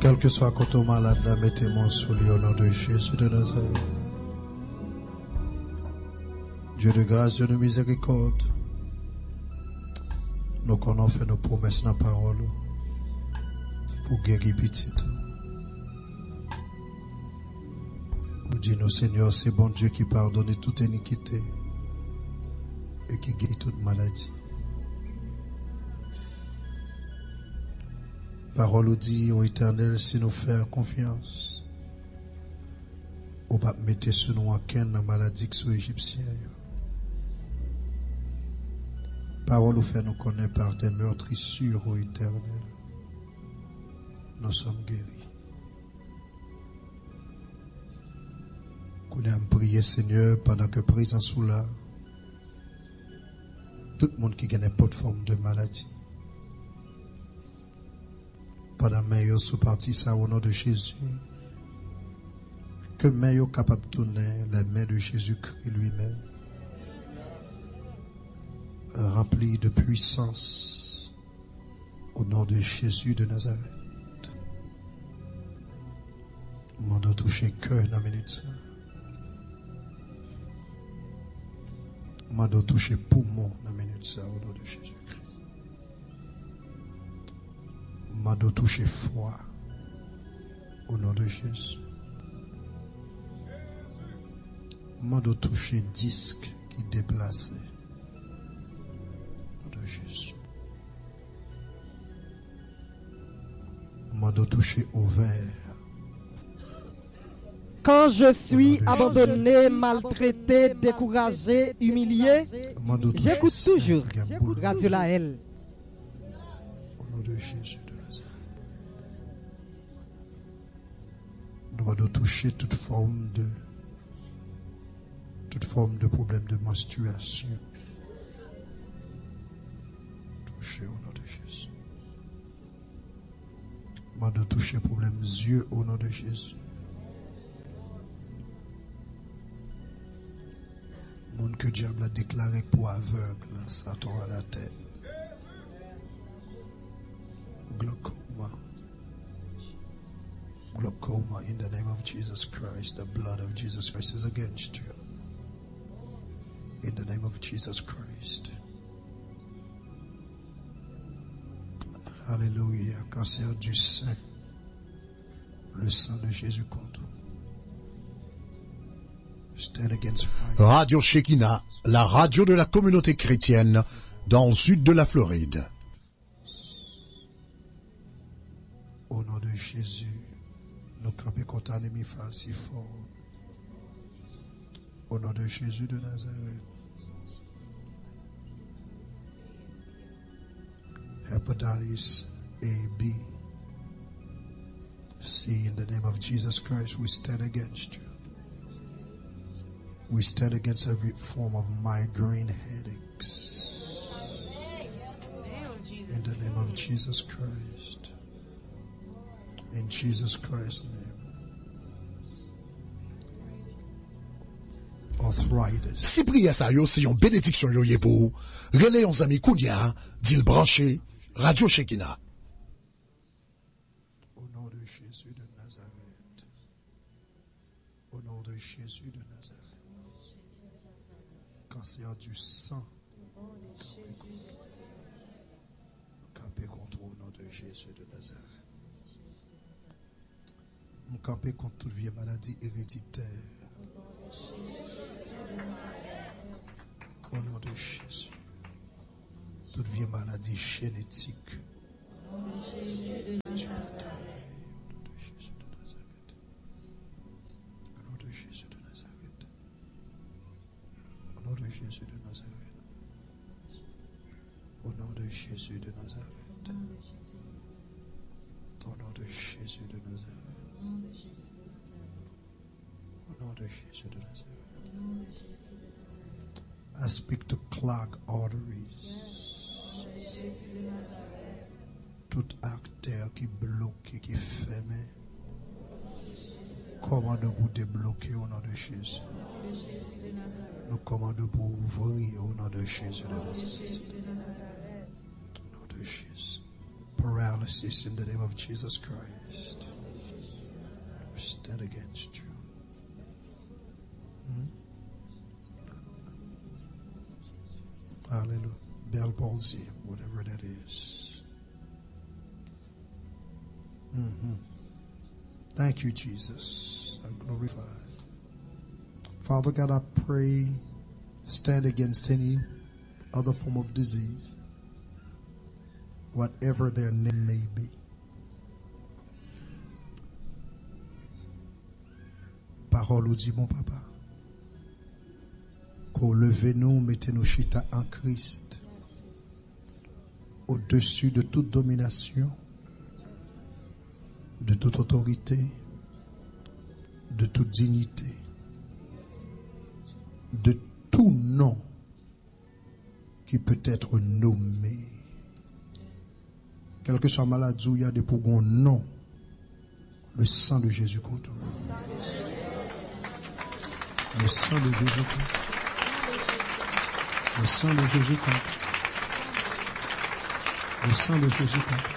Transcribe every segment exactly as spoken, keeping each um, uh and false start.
Quel que soit quand on est malade, mettez-moi sous lui au nom de Jésus de Nazareth. Dieu de grâce, Dieu de miséricorde, nous connaissons fait nos promesses dans la parole pour guérir petit. Nous disons, Seigneur, c'est bon Dieu qui pardonne toute iniquité et qui guérit toute maladie. Parole nous dit, ô Éternel, si nous faisons confiance, on va mettre sur nous en dans la maladie que sont égyptiens. Parole nous fait nous connaître par tes meurtrissures, ô Éternel. Nous sommes guéris. Nous allons prier, Seigneur, pendant que présent sous là, tout le monde qui a n'importe forme de maladie. Pendant que nous sommes partis ça au nom de Jésus, que nous sommes capables de tourner les mains de Jésus-Christ lui-même, rempli de puissance au nom de Jésus de Nazareth. Nous devons toucher le cœur dans la minute. Nous devons toucher le poumon dans la minute au nom de Jésus-Christ. Nous devons toucher le foie au nom de Jésus. Nous devons toucher le disque qui est déplacé. Jésus. M'a touché au verre. Quand je suis abandonné, maltraité, découragé, humilié, j'écoute toujours Radio La L. Au nom de Jésus de Nazareth. Nous allons toucher toute forme de toute forme de problème de menstruation. Au nom de Jésus. M'a de toucher problème yeux au nom de Jésus. Monde que diable a déclaré pour aveugle, Satan à la tête. Glaucoma. Glaucoma in the name of Jesus Christ. The blood of Jesus Christ is against you. In the name of Jesus Christ. Alléluia. Cancer du sein. Le sang de Jésus contre. Stand against fire. Radio Shekinah, la radio de la communauté chrétienne dans le sud de la Floride. Au nom de Jésus, nous campons contre l'ennemi falsifiant. Au nom de Jésus de Nazareth. Hepatitis A, B, C, in the name of Jesus Christ, we stand against you. We stand against every form of migraine headaches. In the name of Jesus Christ. In Jesus Christ's name. Arthritis. Si prière ça yo, si yon bénédiction yo yé pour, relais yon zami kounia, dit le branché, Radio Shekinah. Au nom de Jésus de Nazareth. Au nom de Jésus de Nazareth. Cancer du sang. Camper contre au nom de Jésus de Nazareth. Nous camper contre toute vieille maladie héréditaire. Au nom de Jésus. Toute vieille maladie génétique. Au nom de Jésus de Nazareth. Au nom de Jésus de Nazareth. Au nom de Jésus de Nazareth. Au nom de Jésus de Nazareth. Au nom de Jésus de Nazareth. Au nom de Jésus de Nazareth. I speak to clog arteries. Tout artère qui bloque, qui ferme. Commande pour débloquer au nom de Jésus. Nous commandons pour ouvrir au nom de Jésus de Nazareth. Au nom de Jésus. Paralysis in the name of Jesus Christ. stand against you. Hmm? Hallelujah. Bell palsy, whatever that is. Mm-hmm. Thank you, Jesus. I glorify. Father God, I pray, stand against any other form of disease, whatever their name may be. Parole ou dit, mon papa, qu'au lever nous, mettez nos chita en Christ, au-dessus de toute domination, de toute autorité, de toute dignité, de tout nom qui peut être nommé. Quelle que soit la maladie, il y a des pour un nom. Le sang de Jésus contre nous. Le sang de Jésus contre. Le sang de Jésus contre. Le sang de Jésus contre.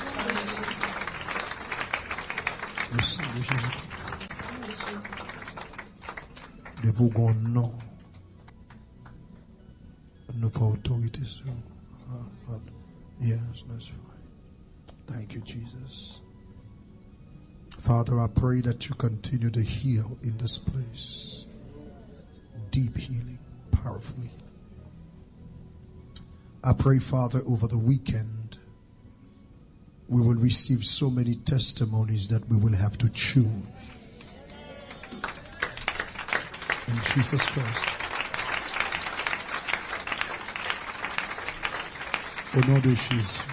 Le sang de Jésus contre. De pour un nom. Nous pas autorité sur. Yes, that's right. Thank you, Jesus. Father, I pray that you continue to heal in this place. Deep healing, powerful healing. I pray, Father, over the weekend, we will receive so many testimonies that we will have to choose. In Jesus Christ. Au nom de Jésus.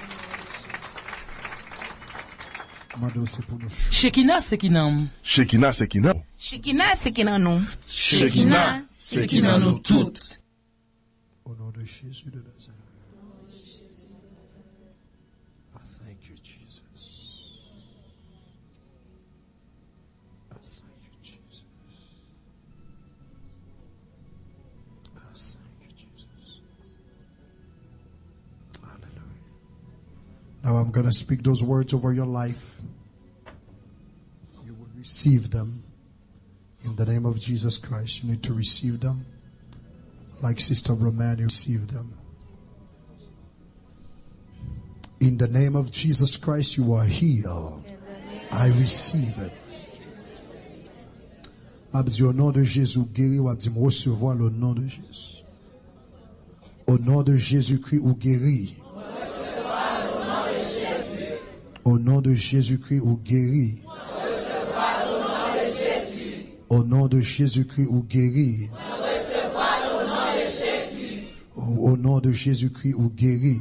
Shekina Sekinam. Shekina Sekina. Shekina Sekinano. Shekina Sekinano tout. Au nom de Jésus de Nazareth. I thank you, Jesus. I thank you, Jesus. I thank you, Jesus. Hallelujah. Now I'm going to speak those words over your life. You will receive them in the name of Jesus Christ. You need to receive them like Sister Romani received them. In the name of Jesus Christ, you are healed. I receive it. Au nom de Jésus guéri, ou dit recevoir le nom de Jésus. Au nom de Jésus-Christ ou guéri. Au nom de Jésus-Christ ou guéri. Au nom de Jésus-Christ ou guéri. Au nom de Jésus-Christ ou guéri.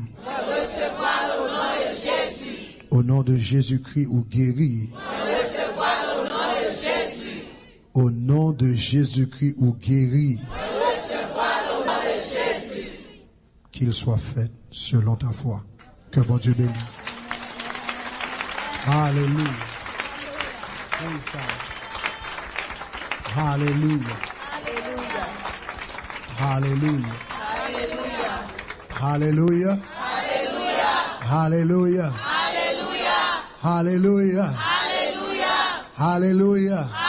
Au nom de Jésus-Christ ou guéri. Au nom de Jésus-Christ ou guéri. Qu'il soit fait selon ta foi. Que bon Dieu bénisse. Hallelujah. Praise God. Hallelujah. Hallelujah. Hallelujah. Hallelujah. Hallelujah. Hallelujah. Hallelujah. Hallelujah.